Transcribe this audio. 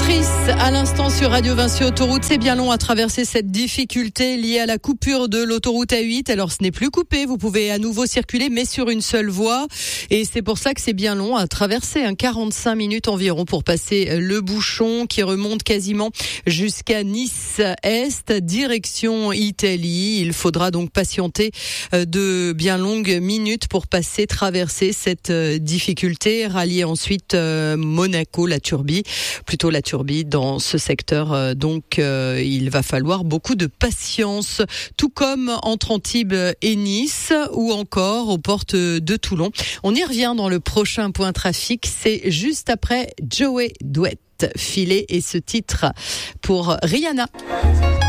Caprice à l'instant sur Radio Vinci Autoroute. C'est bien long à traverser cette difficulté liée à la coupure de l'autoroute A8. Alors ce n'est plus coupé, vous pouvez à nouveau circuler mais sur une seule voie. Et c'est pour ça que c'est bien long à traverser, 45 minutes environ pour passer le bouchon qui remonte quasiment jusqu'à Nice-Est, direction Italie. Il faudra donc patienter de bien longues minutes pour traverser cette difficulté, rallier ensuite Monaco, la Turbie, plutôt la Turbie dans ce secteur. Donc il va falloir beaucoup de patience, tout comme entre Antibes et Nice ou encore aux portes de Toulon. On y revient dans le prochain point trafic, c'est juste après Joey Duet, Filet et ce titre pour Rihanna.